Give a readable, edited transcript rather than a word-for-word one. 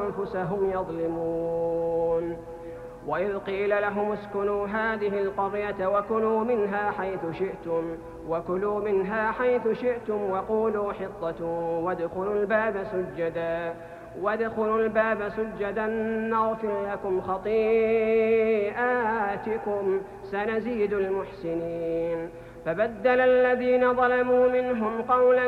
أنفسهم يظلمون. وإذ قيل لهم اسكنوا هذه القرية وكلوا منها حيث شئتم وقولوا حطة وادخلوا الباب سجدا نغفر لكم خطيئاتكم سنزيد المحسنين. فبدل الذين ظلموا منهم قولا